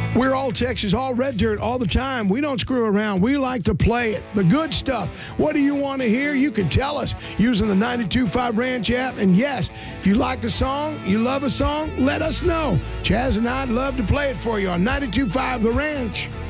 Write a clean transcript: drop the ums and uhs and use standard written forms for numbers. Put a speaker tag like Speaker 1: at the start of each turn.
Speaker 1: We're all Texas, all red dirt, all the time. We don't screw around. We like to play it. The good stuff. What do you want to hear? You can tell us using the 92.5 Ranch app. And yes, if you like a song, you love a song, let us know. Chaz and I'd love to play it for you on 92.5 The Ranch.